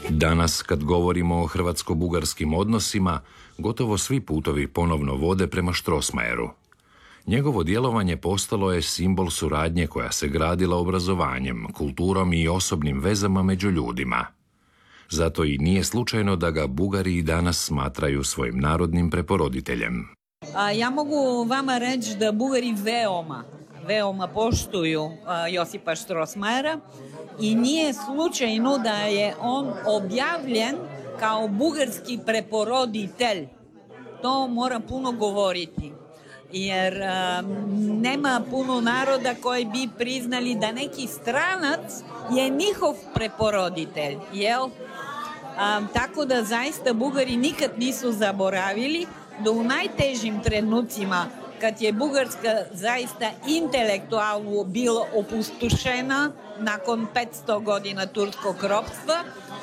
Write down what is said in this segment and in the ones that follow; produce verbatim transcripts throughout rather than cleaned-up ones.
Danas, kad govorimo o hrvatsko-bugarskim odnosima, gotovo svi putovi ponovno vode prema Strossmayeru. Njegovo djelovanje postalo je simbol suradnje koja se gradila obrazovanjem, kulturom i osobnim vezama među ljudima. Zato i nije slučajno da ga Bugari i danas smatraju svojim narodnim preporoditeljem. A, ja mogu vama reći da Bugari veoma, veoma poštuju a, Josipa Strossmayera i nije slučajno da je on objavljen kao bugarski preporoditelj. To mora puno govoriti. Jer a, nema puno naroda koji bi priznali da neki stranac je njihov preporoditelj, jel? A, tako da zaista Bugari nikad nisu zaboravili da u najtežim trenucima, kad je Bugarska zaista intelektualno bila opustošena nakon petsto godina turskog ropstva,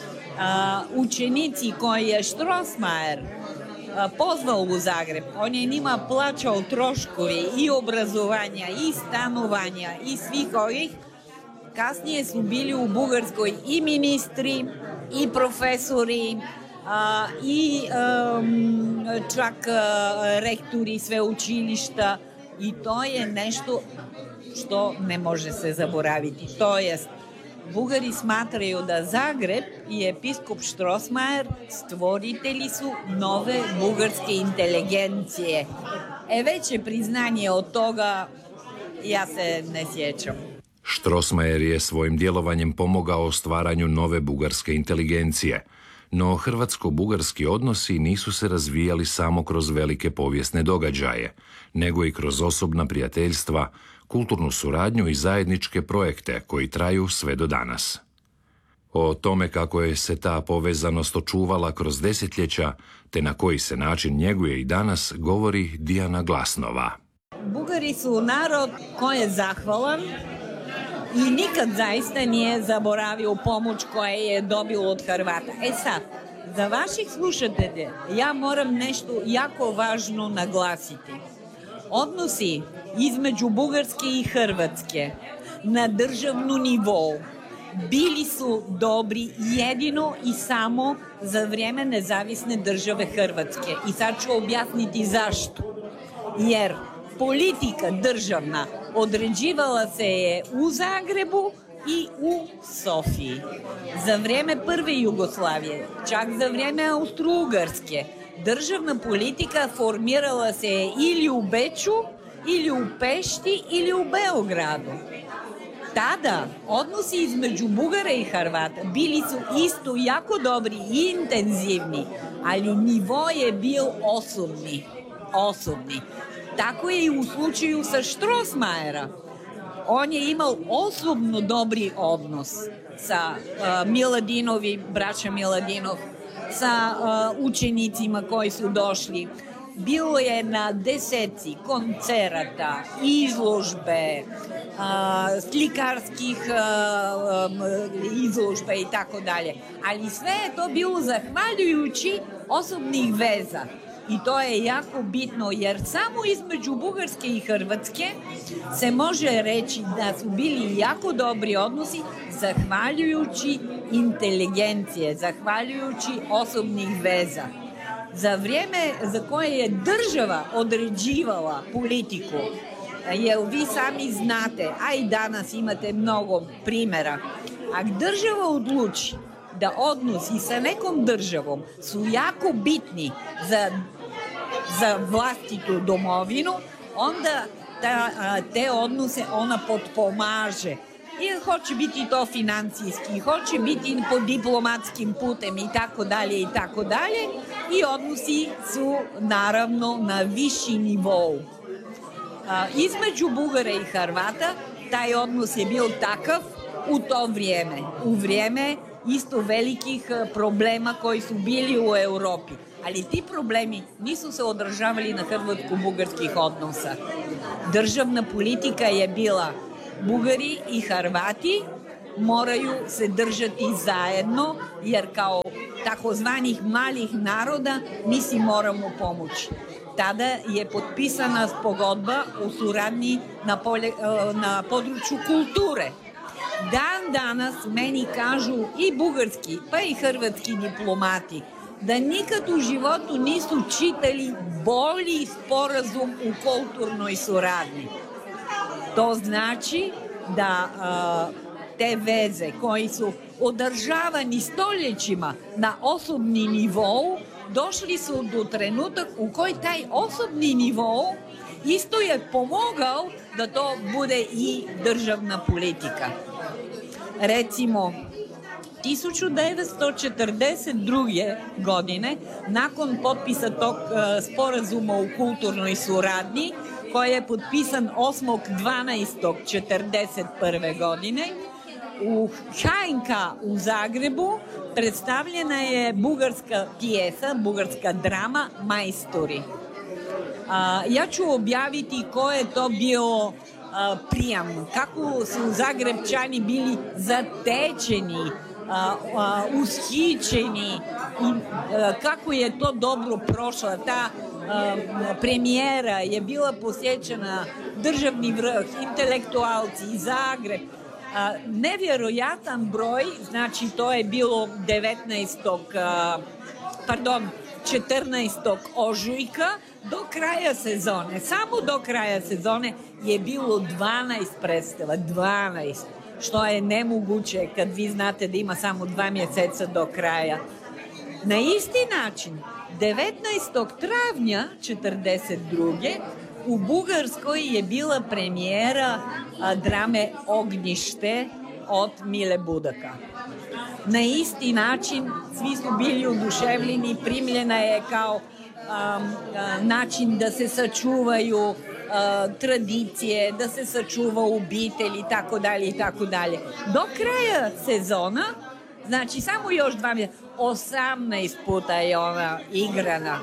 a, učenici koji je Strossmayer pozvao u Zagreb, on je njima plaćao troškovi i obrazovanja, i stanovanja, i svih ovih. Kasnije su bili u Bugarskoj i ministri, i profesori, a, i um, čak a, rektori sveučilišta, i to je nešto što ne može se zaboraviti. To jest, Bugari smatraju da Zagreb i episkop Strossmayer stvoritelji su nove bugarske inteligencije. E veće priznanje od toga ja se ne sjećam. Strossmayer je svojim djelovanjem pomogao stvaranju nove bugarske inteligencije, no hrvatsko-bugarski odnosi nisu se razvijali samo kroz velike povijesne događaje, nego i kroz osobna prijateljstva, kulturnu suradnju i zajedničke projekte koji traju sve do danas. O tome kako je se ta povezanost očuvala kroz desetljeća, te na koji se način njeguje i danas, govori Dijana Glasnova. Bugari su narod koji je zahvalan i nikad zaista nije zaboravio pomoć koju je dobio od Hrvata. E sad, za vaših slušatelja ja moram nešto jako važno naglasiti. Odnosi između Bugarske i Hrvatske na državnu nivou bili su dobri jedino i samo za vrijeme nezavisne države Hrvatske. I sad ću objasniti zašto. Jer politika državna određivala se je u Zagrebu i u Sofiji. Za vrijeme prve Jugoslavije, čak za vrijeme Austro-Ugarske, državna politika formirala se je ili u Beču, ili u Pešti, ili u Beogradu. Tada odnosi između Bugara i Hrvata bili su isto jako dobri i intenzivni, ali nivo je bio osobni. osobni. Tako je i u slučaju sa Strossmayera. On je imao osobno dobri odnos sa uh, Miladinovim, braća Miladinov, sa uh, učenicima koji su došli. Bilo je na deseci koncerata, izložbe, uh, slikarskih uh, um, izložbe i tako dalje. Ali sve je to bilo zahvaljujući osobnih veza. I to je jako bitno, jer samo između Bugarske i Hrvatske se može reći da su bili jako dobri odnosi zahvaljujući inteligencije, zahvaljujući osobnih veza. Za vrijeme za koje je država određivala politiku, jer vi sami znate, a i danas imate mnogo primjera, ako država odluči da odnosi sa nekom državom su jako bitni za, za vlastitu domovinu, onda ta, te odnose ona potpomaže. I hoće biti to financijski, hoće biti po diplomatskim putem i tako dalje i tako dalje. I odnosi su naravno na viši nivou. A, između Bugara i Hrvata taj odnos je bio takav u to vrijeme. U vrijeme isto velikih problema koji su bili u Europi. Ali ti problemi nisu se odražavali na hrvatsko-bugarskih odnosa. Državna politika je bila Bugari i Hrvati moraju se držati zajedno, jer kao takozvanih malih naroda mi si moramo pomoći. Tada je potpisana pogodba u suradnji na, polje, na području kulture. Dan danas meni kažu i bugarski, pa i hrvatski diplomati, da nikad u životu nisu čitali bolji sporazum u kulturnoj suradnji. To znači da a, te veze koji su održavani stoljećima na osobni nivou, došli su do trenutak u koji taj osobni nivou isto je pomogao da to bude i državna politika. Recimo, hiljadu devetsto četrdeset druge. godine, nakon potpisa tog uh, sporazuma u kulturnoj suradnji, koji je potpisan osmog dvanaestog četrdeset prve. godine, u ha en ka u Zagrebu predstavljena je bugarska pjesa, bugarska drama Majstori. A, ja ću objaviti ko je to bio a, prijam, kako su Zagrebčani bili zatečeni, a, a, ushićeni i a, kako je to dobro prošla. Ta a, premijera je bila posjećena, državni vrh, intelektualci, Zagreb. A, nevjerojatan broj, znači to je bilo devetnaestog pardon, četrnaestog ožujka do kraja sezone. Samo do kraja sezone je bilo dvanaest predstava, dvanaest, što je nemoguće kad vi znate da ima samo dva mjeseca do kraja. Na isti način, devetnaestog travnja četrdeset druge. u Bugarskoj je bila premijera a, drame Ognjište od Mile Budaka. Na isti način svi su bili oduševljeni, primljena je kao a, a, način da se sačuvaju a, tradicije, da se sačuva obitelj i tako dalje i tako dalje. Do kraja sezona, znači samo još dva mjeseca, osamnaest puta je ona igrana.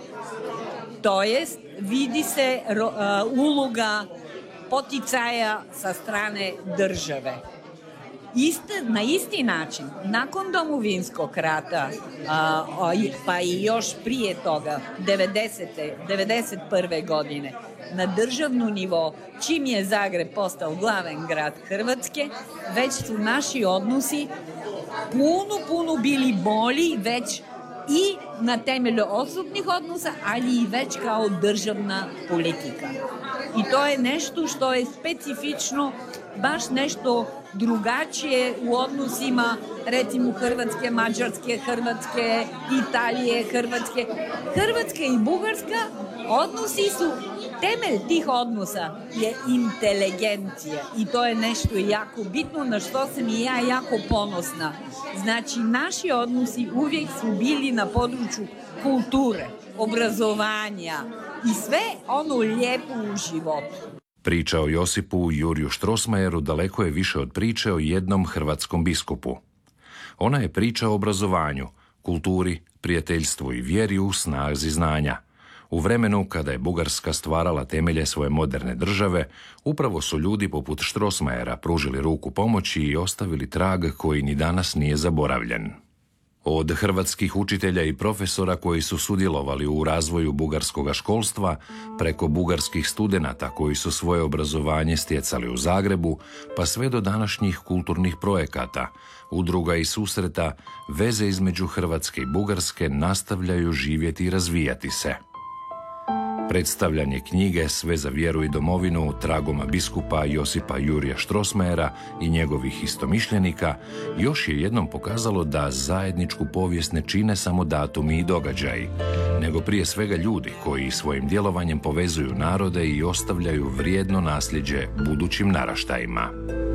To jest, vidi se ro, a, uloga poticaja sa strane države. Iste, na isti način, nakon Domovinskog rata, a, a, pa i još prije toga, devedesete, devedeset prve. godine, na državnu nivo, čim je Zagreb postao glavan grad Hrvatske, već su naši odnosi puno, puno bili bolji, već i na temelju osobnih odnosa, ali i već kao državna politika. I to je nešto što je specifično, baš nešto drugačije u odnosima, recimo Hrvatske, Mađarske, Hrvatske, Italije, Hrvatske. Hrvatska i Bugarska odnosi su, temelj tih odnosa je inteligencija i to je nešto jako bitno na što sam i ja jako ponosna. Znači, naši odnosi uvijek su bili na području kulture, obrazovanja i sve ono lijepo u životu. Priča o Josipu Juriju Strossmayeru daleko je više od priče o jednom hrvatskom biskupu. Ona je priča o obrazovanju, kulturi, prijateljstvu i vjeri u snazi znanja. U vremenu kada je Bugarska stvarala temelje svoje moderne države, upravo su ljudi poput Strossmayera pružili ruku pomoći i ostavili trag koji ni danas nije zaboravljen. Od hrvatskih učitelja i profesora koji su sudjelovali u razvoju bugarskog školstva, preko bugarskih studenata koji su svoje obrazovanje stjecali u Zagrebu, pa sve do današnjih kulturnih projekata, udruga i susreta, veze između Hrvatske i Bugarske nastavljaju živjeti i razvijati se. Predstavljanje knjige Sve za vjeru i domovinu tragoma biskupa Josipa Jurija Strossmayera i njegovih istomišljenika još je jednom pokazalo da zajedničku povijest ne čine samo datumi i događaji, nego prije svega ljudi koji svojim djelovanjem povezuju narode i ostavljaju vrijedno nasljeđe budućim naraštajima.